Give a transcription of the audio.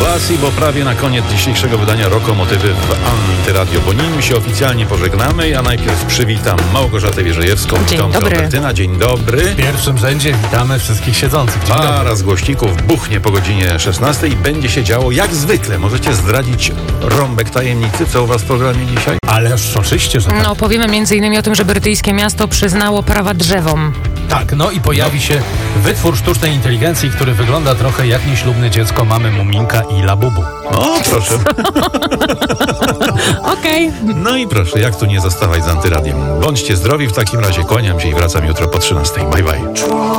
Blasi, bo prawie na koniec dzisiejszego wydania Rokomotywy w Antyradio, bo nim się oficjalnie pożegnamy, ja najpierw przywitam Małgorzatę Wierzejewską i Tomka Obertyna. Dzień dobry. W pierwszym rzędzie witamy wszystkich siedzących. Zaraz głośników buchnie po godzinie 16 i będzie się działo jak zwykle. Możecie zdradzić rąbek tajemnicy, co u was w programie dzisiaj? Ależ oczywiście, że tak. No, powiemy m.in. o tym, że brytyjskie miasto przyznało prawa drzewom. Tak, no i pojawi się wytwór sztucznej inteligencji, który wygląda trochę jak nieślubne dziecko mamy Muminka i Labubu. O, proszę. Okej. No i proszę, jak tu nie zostawać z Antyradiem. Bądźcie zdrowi, w takim razie kłaniam się i wracam jutro po 13. Bye bye.